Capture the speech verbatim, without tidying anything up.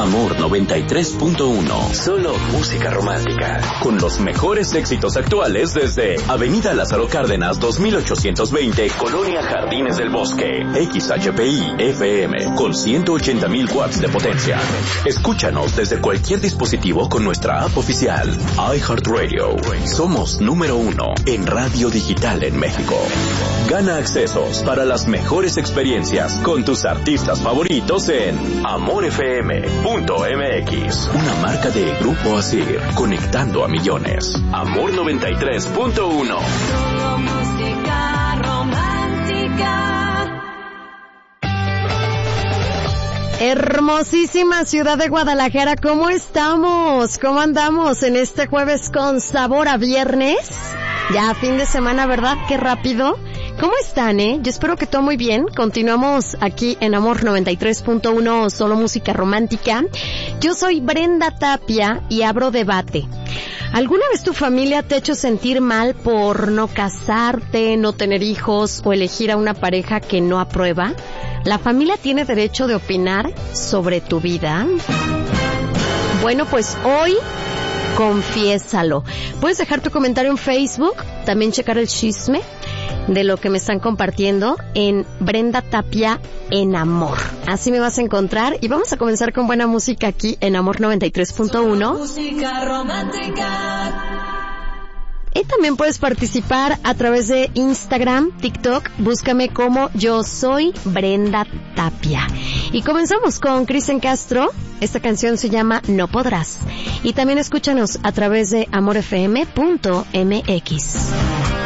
Amor noventa y tres punto uno. Solo música romántica. Con los mejores éxitos actuales desde Avenida Lázaro Cárdenas dos mil ochocientos veinte, Colonia Jardines del Bosque. X H P I F M con ciento ochenta mil watts de potencia. Escúchanos desde cualquier dispositivo con nuestra app oficial. iHeartRadio. Somos número uno en radio digital en México. Gana accesos para las mejores experiencias con tus artistas favoritos en amor f m punto m x. Una marca de Grupo Asir, conectando a millones. Amor noventa y tres punto uno. Solo música romántica. Hermosísima ciudad de Guadalajara, ¿cómo estamos? ¿Cómo andamos en este jueves con sabor a viernes? Ya fin de semana, ¿verdad? Qué rápido. ¿Cómo están, eh? Yo espero que todo muy bien. Continuamos aquí en Amor noventa y tres punto uno, solo música romántica. Yo soy Brenda Tapia y abro debate. ¿Alguna vez tu familia te ha hecho sentir mal por no casarte, no tener hijos o elegir a una pareja que no aprueba? ¿La familia tiene derecho de opinar sobre tu vida? Bueno, pues hoy confiésalo. Puedes dejar tu comentario en Facebook, también checar el chisme de lo que me están compartiendo en Brenda Tapia en Amor. Así me vas a encontrar y vamos a comenzar con buena música aquí en Amor noventa y tres punto uno. Música romántica. Y también puedes participar a través de Instagram, TikTok, búscame como Yo Soy Brenda Tapia. Y comenzamos con Cristian Castro, esta canción se llama No Podrás. Y también escúchanos a través de amor f m punto m x.